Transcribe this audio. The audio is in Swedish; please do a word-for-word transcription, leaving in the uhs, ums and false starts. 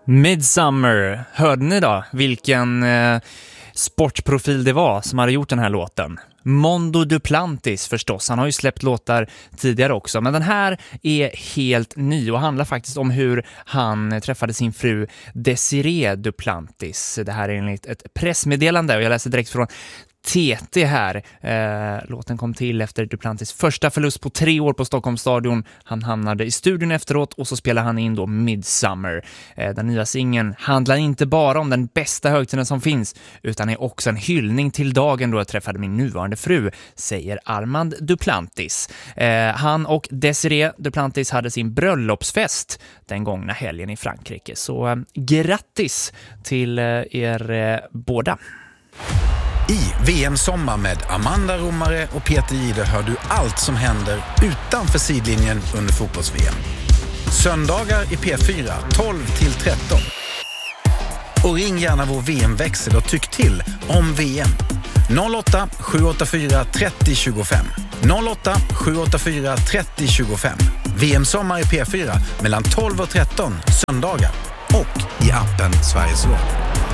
Midsummer, hörde ni då vilken eh, sportprofil det var som hade gjort den här låten? Mondo Duplantis förstås, han har ju släppt låtar tidigare också, men den här är helt ny och handlar faktiskt om hur han träffade sin fru Desiree Duplantis. Det här är enligt ett pressmeddelande och jag läser direkt från T T här. Eh, låten kom till efter Duplantis första förlust på tre år på Stockholms stadion. Han hamnade i studion efteråt och så spelar han in då Midsummer. Eh, den nya singeln handlar inte bara om den bästa högtiden som finns utan är också en hyllning till dagen då jag träffade min nuvarande fru, säger Armand Duplantis. Eh, han och Desiree Duplantis hade sin bröllopsfest den gångna helgen i Frankrike. Så eh, grattis till eh, er eh, båda. I V M-sommar med Amanda Romare och Peter Jihde hör du allt som händer utanför sidlinjen under fotbolls-V M. Söndagar i P fyra tolv till tretton. Och ring gärna vår V M-växel och tyck till om V M. noll åtta sju åtta fyra tre noll två fem. noll åtta sju åtta fyra tre noll två fem. V M-sommar i P fyra mellan tolv och tretton söndagar och i appen Sveriges Radio.